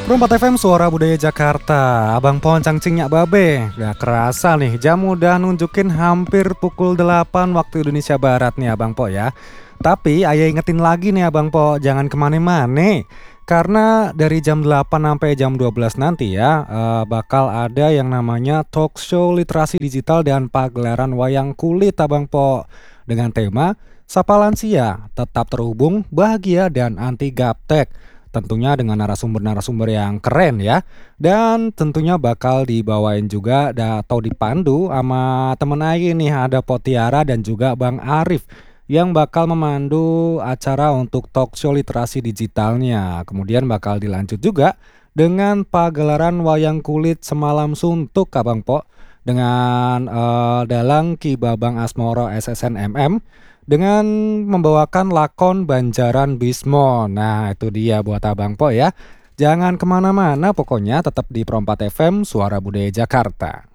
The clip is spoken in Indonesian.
Perumpat FM Suara Budaya Jakarta. Abang Pohon Cangcingnya Babe. Gak kerasa nih, jam udah nunjukin hampir pukul 8 waktu Indonesia Barat nih Abang Po ya. Tapi ayah ingetin lagi nih Abang Po, jangan kemana-mana. Karena dari jam 8 sampai jam 12 nanti ya, bakal ada yang namanya talk show literasi digital dan pagelaran wayang kulit Abang Po. Dengan tema Sapa Lansia, tetap terhubung, bahagia dan anti gaptek. Tentunya dengan narasumber-narasumber yang keren ya. Dan tentunya bakal dibawain juga atau dipandu sama temen Ayi nih, ada Potiara dan juga Bang Arif yang bakal memandu acara untuk talk show literasi digitalnya. Kemudian bakal dilanjut juga dengan pagelaran wayang kulit semalam suntuk Abang Po dengan Dalang Ki Babang Asmoro SSNMM dengan membawakan lakon Banjaran Bismo. Nah itu dia buat Abang Po ya. Jangan kemana-mana pokoknya, tetap di Perompat FM Suara Budaya Jakarta.